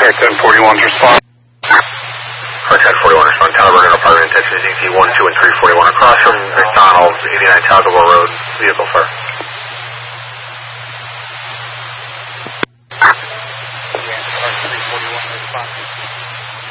Car 1041's response. Car 1041 respond, Tower Burner apartment, attention ZT 1, 2, and 341 across from McDonald's, 89 Toggleville Road, vehicle fire.